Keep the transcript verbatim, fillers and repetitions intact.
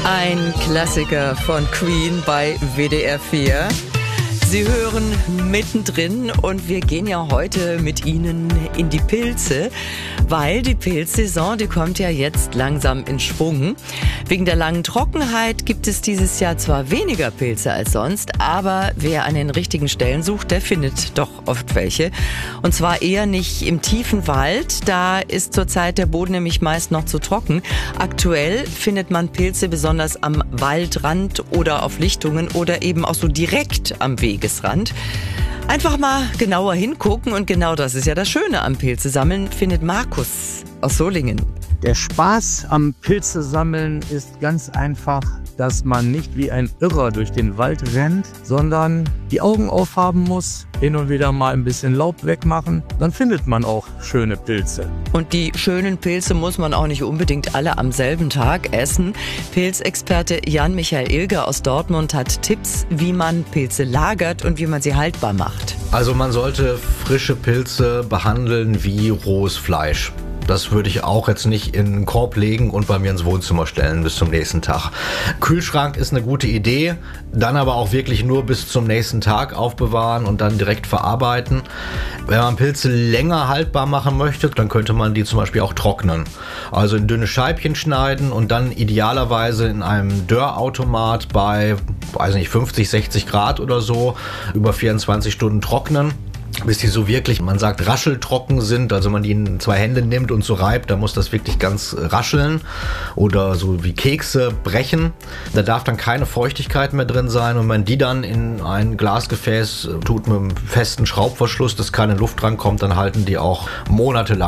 Ein Klassiker von Queen bei W D R vier. Sie hören mittendrin und wir gehen ja heute mit Ihnen in die Pilze, weil die Pilzsaison, die kommt ja jetzt langsam in Schwung. Wegen der langen Trockenheit gibt es dieses Jahr zwar weniger Pilze als sonst, aber wer an den richtigen Stellen sucht, der findet doch oft welche. Und zwar eher nicht im tiefen Wald, da ist zurzeit der Boden nämlich meist noch zu trocken. Aktuell findet man Pilze besonders am Waldrand oder auf Lichtungen oder eben auch so direkt am Weg. Wegesrand. Einfach mal genauer hingucken und genau das ist ja das Schöne am Pilze sammeln, findet Markus aus Solingen. Der Spaß am Pilze sammeln ist ganz einfach, dass man nicht wie ein Irrer durch den Wald rennt, sondern die Augen aufhaben muss, hin und wieder mal ein bisschen Laub wegmachen, dann findet man auch schöne Pilze. Und die schönen Pilze muss man auch nicht unbedingt alle am selben Tag essen. Pilzexperte Jan-Michael Ilger aus Dortmund hat Tipps, wie man Pilze lagert und wie man sie haltbar macht. Also man sollte frische Pilze behandeln wie rohes Fleisch. Das würde ich auch jetzt nicht in einen Korb legen und bei mir ins Wohnzimmer stellen bis zum nächsten Tag. Kühlschrank ist eine gute Idee, dann aber auch wirklich nur bis zum nächsten Tag aufbewahren und dann direkt verarbeiten. Wenn man Pilze länger haltbar machen möchte, dann könnte man die zum Beispiel auch trocknen. Also in dünne Scheibchen schneiden und dann idealerweise in einem Dörrautomat bei, weiß nicht, fünfzig, sechzig Grad oder so über vierundzwanzig Stunden trocknen. Bis die so wirklich, man sagt, rascheltrocken sind, also man die in zwei Hände nimmt und so reibt, da muss das wirklich ganz rascheln oder so wie Kekse brechen. Da darf dann keine Feuchtigkeit mehr drin sein und wenn man die dann in ein Glasgefäß tut mit einem festen Schraubverschluss, dass keine Luft drankommt, dann halten die auch monatelang.